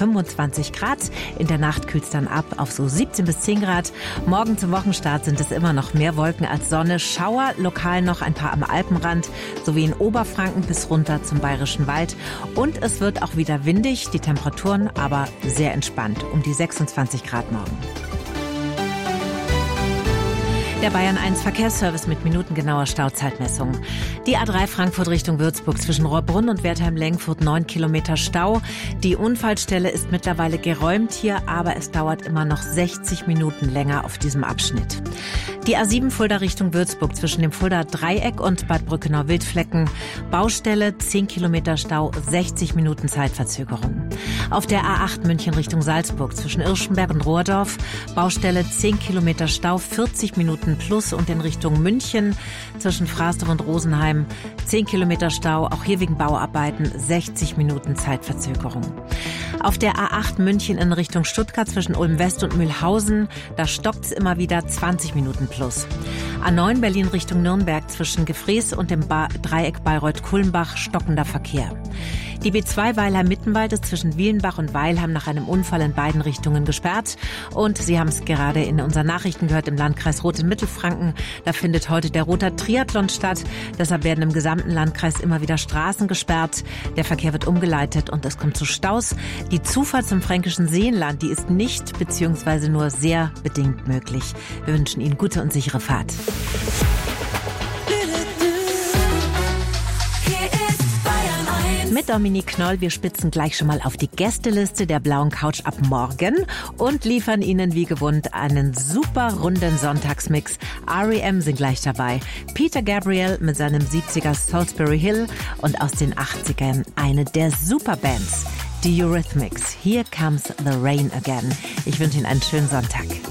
25 Grad. In der Nacht kühlt es dann ab auf so 17 bis 10 Grad. Morgen zum Wochenstart sind es immer noch mehr Wolken als Sonne. Schauer, lokal noch ein paar am Alpenrand, sowie in Oberfranken bis runter zum Bayerischen Wald. Und es wird auch wieder windig, die Temperaturen aber sehr entspannt, um die 26 Grad morgen. Der Bayern 1 Verkehrsservice mit minutengenauer Stauzeitmessung. Die A3 Frankfurt Richtung Würzburg zwischen Rohrbrunn und Wertheim-Lengfurt 9 Kilometer Stau. Die Unfallstelle ist mittlerweile geräumt hier, aber es dauert immer noch 60 Minuten länger auf diesem Abschnitt. Die A7 Fulda Richtung Würzburg zwischen dem Fulda Dreieck und Bad Brückenau-Wildflecken. Baustelle, 10 Kilometer Stau, 60 Minuten Zeitverzögerung. Auf der A8 München Richtung Salzburg zwischen Irschenberg und Rohrdorf. Baustelle, 10 Kilometer Stau, 40 Minuten plus und in Richtung München zwischen Frasdorf und Rosenheim 10 Kilometer Stau, auch hier wegen Bauarbeiten 60 Minuten Zeitverzögerung. Auf der A8 München in Richtung Stuttgart zwischen Ulm West und Mühlhausen, da stockt es immer wieder 20 Minuten plus. A9 Berlin Richtung Nürnberg zwischen Gefrees und dem Dreieck Bayreuth-Kulmbach stockender Verkehr. Die B2 Weilheim-Mittenwald ist zwischen Wielenbach und Weilheim nach einem Unfall in beiden Richtungen gesperrt. Und Sie haben es gerade in unseren Nachrichten gehört, im Landkreis Roth in Mittelfranken. Da findet heute der Roter Triathlon statt. Deshalb werden im gesamten Landkreis immer wieder Straßen gesperrt. Der Verkehr wird umgeleitet und es kommt zu Staus. Die Zufahrt zum fränkischen Seenland, die ist nicht bzw. nur sehr bedingt möglich. Wir wünschen Ihnen gute und sichere Fahrt. Mit Dominique Knoll, wir spitzen gleich schon mal auf die Gästeliste der blauen Couch ab morgen und liefern Ihnen wie gewohnt einen super runden Sonntagsmix. R.E.M. sind gleich dabei, Peter Gabriel mit seinem 70er Salisbury Hill und aus den 80ern eine der Superbands, die Eurythmics. Here Comes the Rain Again. Ich wünsche Ihnen einen schönen Sonntag.